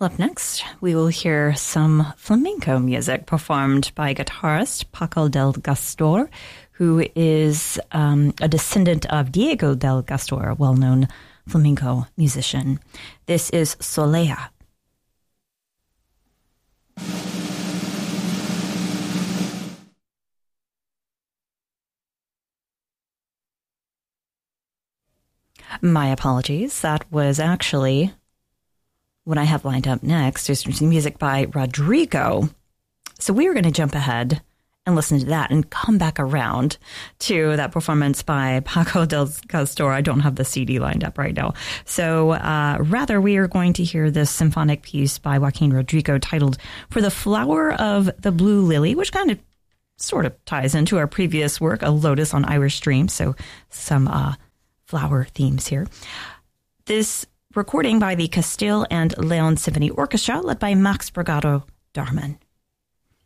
Up next, we will hear some flamenco music performed by guitarist Paco del Gastor, who is a descendant of Diego del Gastor, a well-known flamenco musician. This is Solea. My apologies. That was actually what I have lined up next. Is music by Rodrigo. So we are going to jump ahead and listen to that and come back around to that performance by Paco del Gastor. I don't have the CD lined up right now. So rather, we are going to hear this symphonic piece by Joaquin Rodrigo titled For the Flower of the Blue Lily, which kind of sort of ties into our previous work, A Lotus on Irish Stream. So some flower themes here. This recording by the Castile and Leon Symphony Orchestra, led by Max Brigado Darman.